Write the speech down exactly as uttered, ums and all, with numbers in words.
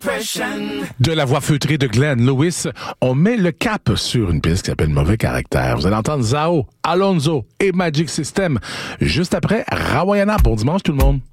De la voix feutrée de Glenn Lewis, on met le cap sur une piste qui s'appelle Mauvais Caractère. Vous allez entendre Zao, Alonso et Magic System juste après Rawayana. Bon dimanche tout le monde.